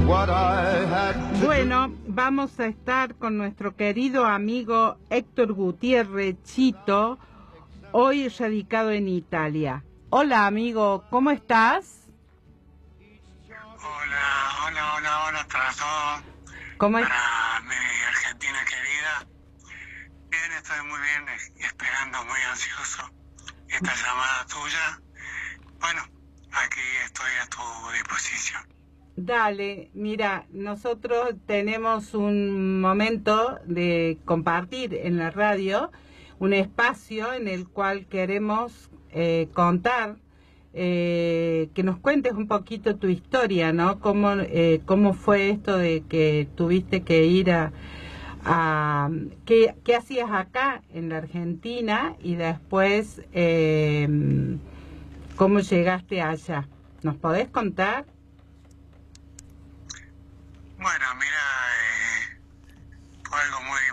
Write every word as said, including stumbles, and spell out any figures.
Bueno, vamos a estar con nuestro querido amigo Héctor Gutiérrez Chito, hoy radicado en Italia. Hola amigo, ¿cómo estás? Hola, hola, hola, hola para todos. ¿Cómo es? Para mi Argentina querida. Bien, estoy muy bien, esperando, muy ansioso esta llamada tuya. Bueno, aquí estoy a tu disposición. Dale, mira, nosotros tenemos un momento de compartir en la radio, un espacio en el cual queremos eh, contar, eh, que nos cuentes un poquito tu historia, ¿no? Cómo, eh, cómo fue esto de que tuviste que ir a... a ¿qué, qué hacías acá en la Argentina? Y después, eh, ¿cómo llegaste allá? ¿Nos podés contar?